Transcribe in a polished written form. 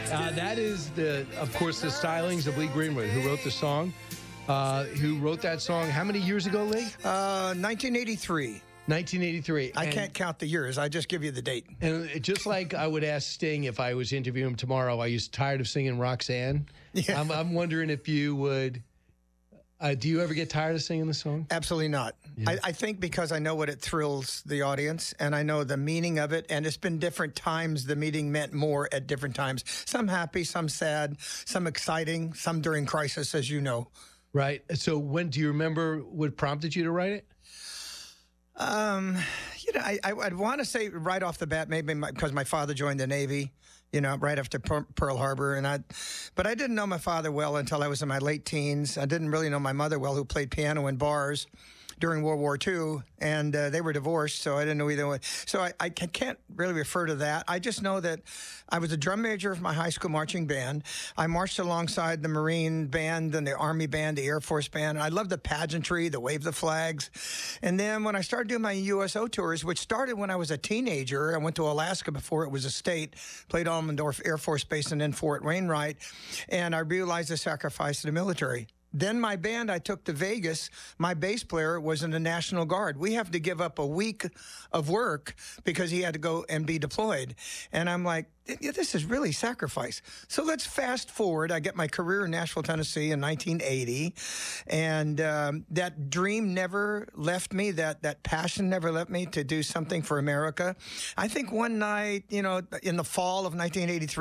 That is, of course, the stylings of Lee Greenwood, who wrote the song. Who wrote that song how many years ago, Lee? 1983. 1983. I can't count the years. I just give you the date. And just like I would ask Sting if I was interviewing him tomorrow, are you tired of singing Roxanne? Yeah. I'm wondering if you would. Do you ever get tired of singing the song? Absolutely not. Yeah. I think because I know what it thrills the audience, and I know the meaning of it, and it's been different times. The meaning meant more at different times. Some happy, some sad, some exciting, some during crisis, as you know. Right. So when do you remember what prompted you to write it? I'd want to say right off the bat, maybe because my father joined the Navy, right after Pearl Harbor. But I didn't know my father well until I was in my late teens. I didn't really know my mother well, who played piano in bars during World War II, and they were divorced, so I didn't know either one. So I can't really refer to that. I just know that I was a drum major of my high school marching band. I marched alongside the Marine band and the Army band, the Air Force band. I loved the pageantry, the wave the flags. And then when I started doing my USO tours, which started when I was a teenager, I went to Alaska before it was a state, played Almendorf Air Force Base and then Fort Wainwright, and I realized the sacrifice of the military. Then my band, I took to Vegas. My bass player was in the National Guard. We have to give up a week of work because he had to go and be deployed. And I'm like, this is really sacrifice. So let's fast forward. I get my career in Nashville, Tennessee in 1980. And that dream never left me. That passion never left me to do something for America. I think one night, in the fall of 1983,